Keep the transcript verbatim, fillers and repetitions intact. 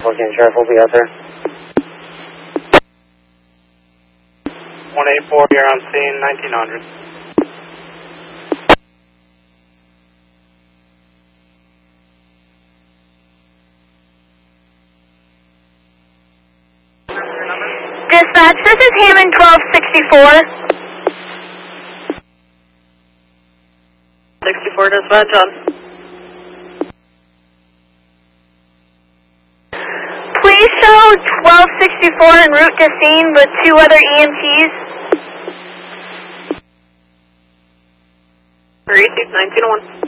fourteen Sheriff will be out there. one eight four, you're on scene, nineteen hundred. Dispatch, this is Hammond twelve sixty-four. sixty-four dispatch on. Please show twelve sixty-four en route to scene with two other E M Ts. Three, nineteen one.